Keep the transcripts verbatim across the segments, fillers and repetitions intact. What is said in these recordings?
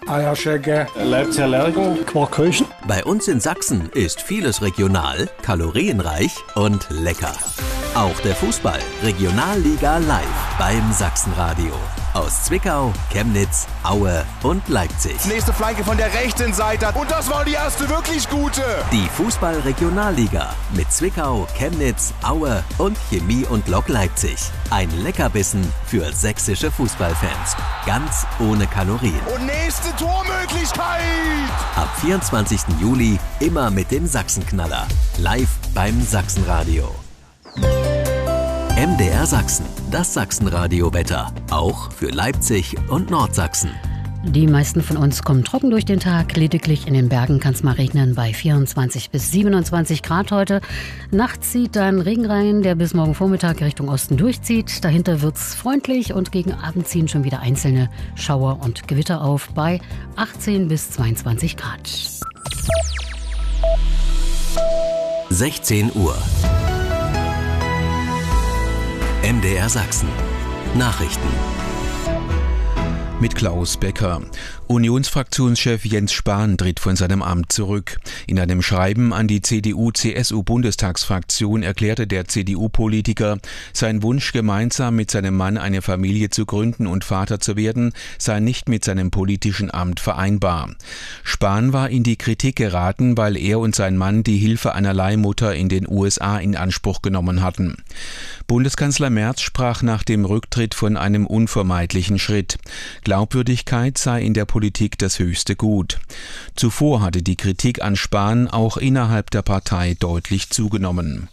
Eierschecke, Leipziger Lerchen, Quarkhöchen. Bei uns in Sachsen ist vieles regional, kalorienreich und lecker. Auch der Fußball Regionalliga live beim Sachsenradio. Aus Zwickau, Chemnitz, Aue und Leipzig. Nächste Flanke von der rechten Seite. Und das war die erste wirklich gute. Die Fußball-Regionalliga mit Zwickau, Chemnitz, Aue und Chemie und Lok Leipzig. Ein Leckerbissen für sächsische Fußballfans. Ganz ohne Kalorien. Und nächste Tormöglichkeit. Ab vierundzwanzigsten Juli immer mit dem Sachsenknaller. Live beim Sachsenradio. M D R Sachsen, das Sachsenradio-Wetter. Auch für Leipzig und Nordsachsen. Die meisten von uns kommen trocken durch den Tag. Lediglich in den Bergen kann es mal regnen bei vierundzwanzig bis siebenundzwanzig Grad heute. Nachts zieht dann Regen rein, der bis morgen Vormittag Richtung Osten durchzieht. Dahinter wird es freundlich und gegen Abend ziehen schon wieder einzelne Schauer und Gewitter auf bei achtzehn bis zweiundzwanzig Grad. sechzehn Uhr. M D R Sachsen. Nachrichten. Mit Klaus Becker. Unionsfraktionschef Jens Spahn tritt von seinem Amt zurück. In einem Schreiben an die C D U-C S U-Bundestagsfraktion erklärte der C D U-Politiker, sein Wunsch, gemeinsam mit seinem Mann eine Familie zu gründen und Vater zu werden, sei nicht mit seinem politischen Amt vereinbar. Spahn war in die Kritik geraten, weil er und sein Mann die Hilfe einer Leihmutter in den U S A in Anspruch genommen hatten. Bundeskanzler Merz sprach nach dem Rücktritt von einem unvermeidlichen Schritt. Glaubwürdigkeit sei in der Politik das höchste Gut. Zuvor hatte die Kritik an Spahn auch innerhalb der Partei deutlich zugenommen.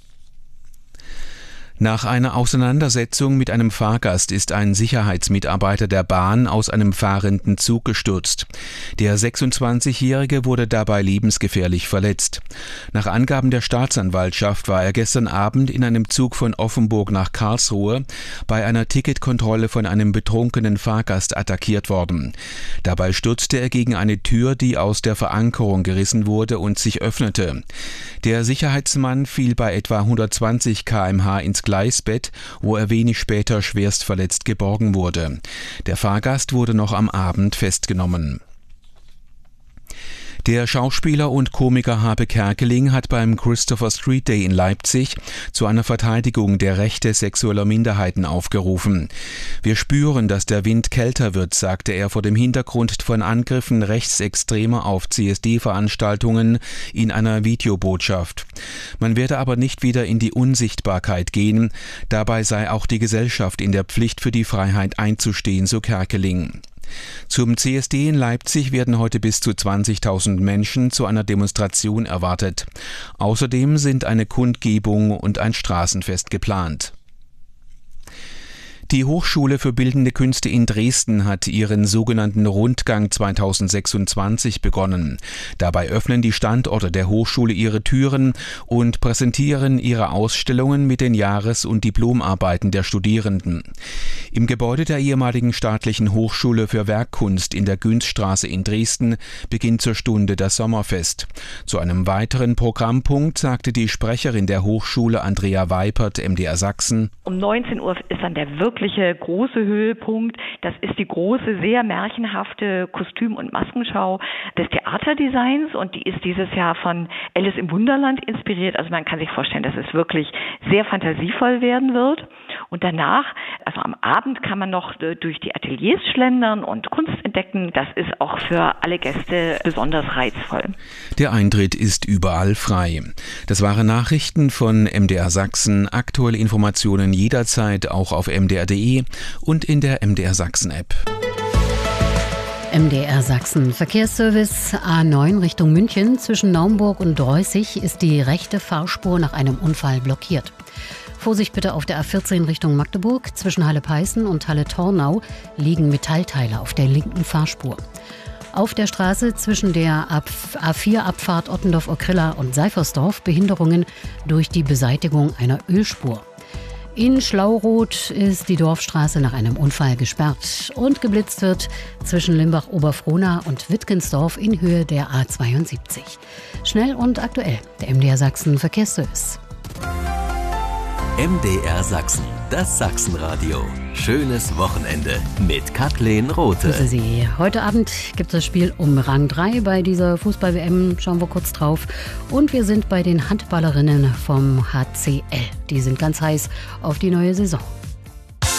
Nach einer Auseinandersetzung mit einem Fahrgast ist ein Sicherheitsmitarbeiter der Bahn aus einem fahrenden Zug gestürzt. Der sechsundzwanzigjährige wurde dabei lebensgefährlich verletzt. Nach Angaben der Staatsanwaltschaft war er gestern Abend in einem Zug von Offenburg nach Karlsruhe bei einer Ticketkontrolle von einem betrunkenen Fahrgast attackiert worden. Dabei stürzte er gegen eine Tür, die aus der Verankerung gerissen wurde und sich öffnete. Der Sicherheitsmann fiel bei etwa hundertzwanzig Kilometer pro Stunde ins Gleisbett, wo er wenig später schwerst verletzt geborgen wurde. Der Fahrgast wurde noch am Abend festgenommen. Der Schauspieler und Komiker Habe Kerkeling hat beim Christopher Street Day in Leipzig zu einer Verteidigung der Rechte sexueller Minderheiten aufgerufen. Wir spüren, dass der Wind kälter wird, sagte er vor dem Hintergrund von Angriffen Rechtsextremer auf C S D-Veranstaltungen in einer Videobotschaft. Man werde aber nicht wieder in die Unsichtbarkeit gehen. Dabei sei auch die Gesellschaft in der Pflicht, für die Freiheit einzustehen, so Kerkeling. Zum C S D in Leipzig werden heute bis zu zwanzigtausend Menschen zu einer Demonstration erwartet. Außerdem sind eine Kundgebung und ein Straßenfest geplant. Die Hochschule für Bildende Künste in Dresden hat ihren sogenannten Rundgang zweitausendsechsundzwanzig begonnen. Dabei öffnen die Standorte der Hochschule ihre Türen und präsentieren ihre Ausstellungen mit den Jahres- und Diplomarbeiten der Studierenden. Im Gebäude der ehemaligen staatlichen Hochschule für Werkkunst in der Günzstraße in Dresden beginnt zur Stunde das Sommerfest. Zu einem weiteren Programmpunkt sagte die Sprecherin der Hochschule Andrea Weipert, M D R Sachsen: Um neunzehn Uhr ist dann der wirkliche große Höhepunkt. Das ist die große, sehr märchenhafte Kostüm- und Maskenschau des Theaterdesigns, und die ist dieses Jahr von Alice im Wunderland inspiriert. Also man kann sich vorstellen, dass es wirklich sehr fantasievoll werden wird. Und danach, also am Abend, kann man noch durch die Ateliers schlendern und Kunst entdecken. Das ist auch für alle Gäste besonders reizvoll. Der Eintritt ist überall frei. Das waren Nachrichten von M D R Sachsen. Aktuelle Informationen jederzeit auch auf m d r punkt d e und in der M D R Sachsen App. M D R Sachsen Verkehrsservice A neun Richtung München. Zwischen Naumburg und Dreußig ist die rechte Fahrspur nach einem Unfall blockiert. Vorsicht bitte auf der A vierzehn Richtung Magdeburg. Zwischen Halle-Peißen und Halle-Tornau liegen Metallteile auf der linken Fahrspur. Auf der Straße zwischen der A vier Abfahrt Ottendorf-Okrilla und Seifersdorf Behinderungen durch die Beseitigung einer Ölspur. In Schlauroth ist die Dorfstraße nach einem Unfall gesperrt und geblitzt wird zwischen Limbach-Oberfrohna und Wittgensdorf in Höhe der A zweiundsiebzig. Schnell und aktuell, der M D R Sachsen Verkehrsservice. M D R Sachsen, das Sachsenradio. Schönes Wochenende mit Kathleen Rothe. Grüße Sie. Heute Abend gibt es das Spiel um Rang drei bei dieser Fußball-W M. Schauen wir kurz drauf. Und wir sind bei den Handballerinnen vom H C L. Die sind ganz heiß auf die neue Saison.